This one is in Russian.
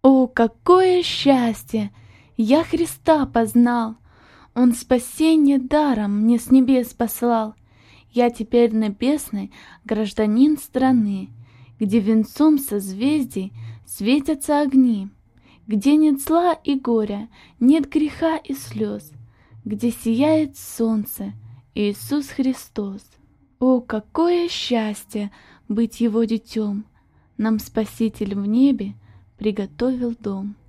О, какое счастье! Я Христа познал, Он спасенье даром мне с небес послал. Я теперь небесный гражданин страны, где венцом созвездий светятся огни, где нет зла и горя, нет греха и слез, где сияет солнце Иисус Христос. О, какое счастье быть Его детем! Нам Спаситель в небе приготовил дом.